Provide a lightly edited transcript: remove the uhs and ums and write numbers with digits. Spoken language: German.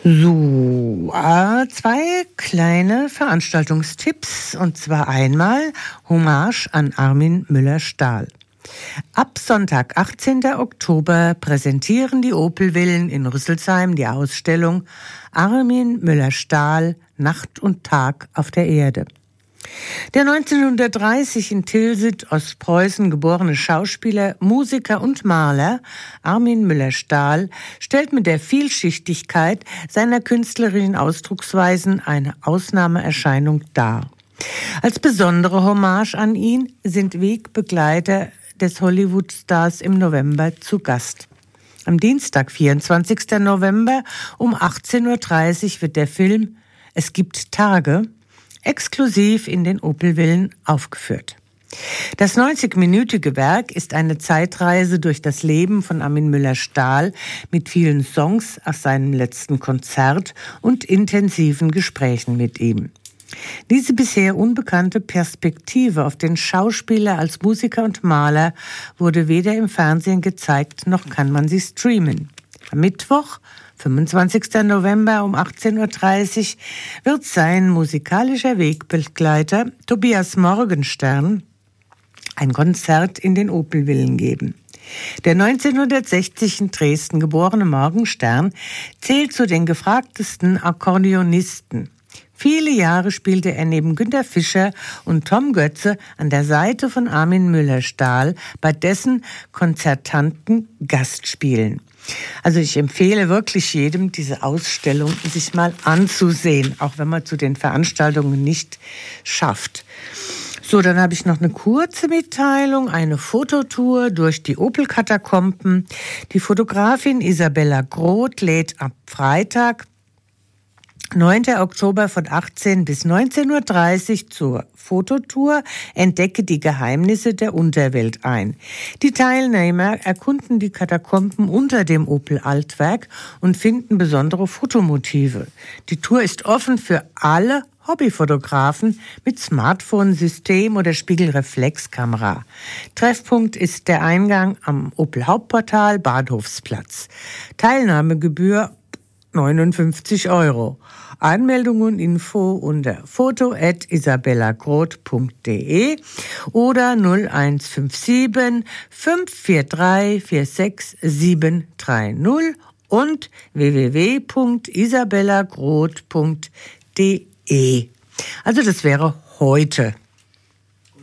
So, zwei kleine Veranstaltungstipps, und zwar einmal Hommage an Armin Müller-Stahl. Ab Sonntag, 18. Oktober, präsentieren die Opel-Villen in Rüsselsheim die Ausstellung Armin Müller-Stahl, Nacht und Tag auf der Erde. Der 1930 in Tilsit, Ostpreußen geborene Schauspieler, Musiker und Maler Armin Müller-Stahl stellt mit der Vielschichtigkeit seiner künstlerischen Ausdrucksweisen eine Ausnahmeerscheinung dar. Als besondere Hommage an ihn sind Wegbegleiter des Hollywood-Stars im November zu Gast. Am Dienstag, 24. November um 18.30 Uhr wird der Film Es gibt Tage exklusiv in den Opel-Villen aufgeführt. Das 90-minütige Werk ist eine Zeitreise durch das Leben von Armin Müller-Stahl mit vielen Songs aus seinem letzten Konzert und intensiven Gesprächen mit ihm. Diese bisher unbekannte Perspektive auf den Schauspieler als Musiker und Maler wurde weder im Fernsehen gezeigt, noch kann man sie streamen. Am Mittwoch, 25. November um 18.30 Uhr wird sein musikalischer Wegbegleiter Tobias Morgenstern ein Konzert in den Opel-Villen geben. Der 1960 in Dresden geborene Morgenstern zählt zu den gefragtesten Akkordeonisten. Viele Jahre spielte er neben Günter Fischer und Tom Götze an der Seite von Armin Müller-Stahl bei dessen konzertanten Gastspielen. Also ich empfehle wirklich jedem, diese Ausstellung sich mal anzusehen, auch wenn man zu den Veranstaltungen nicht schafft. So, dann habe ich noch eine kurze Mitteilung, eine Fototour durch die Opel-Katakomben. Die Fotografin Isabella Groth lädt ab Freitag, 9. Oktober von 18 bis 19.30 Uhr zur Fototour Entdecke die Geheimnisse der Unterwelt ein. Die Teilnehmer erkunden die Katakomben unter dem Opel-Altwerk und finden besondere Fotomotive. Die Tour ist offen für alle Hobbyfotografen mit Smartphone-System oder Spiegelreflexkamera. Treffpunkt ist der Eingang am Opel-Hauptportal Bahnhofsplatz. Teilnahmegebühr 59 €. Anmeldung und Info unter foto@isabellagroth.de oder 0157 543 46730 und www.isabellagroth.de. Also das wäre heute.